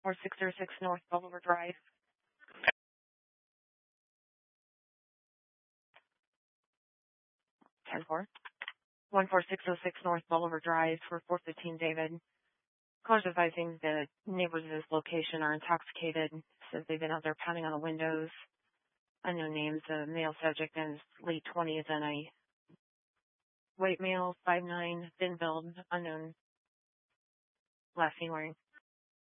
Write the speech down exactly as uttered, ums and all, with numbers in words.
or six oh six North Bolivar Drive. ten four. one four six oh six North Bolivar Drive for four fifteen David. Callers advising the neighbors of this location are intoxicated. Says they've been out there pounding on the windows. Unknown names. A male subject in his late twenties and a white male, five nine, thin build, unknown last seen wearing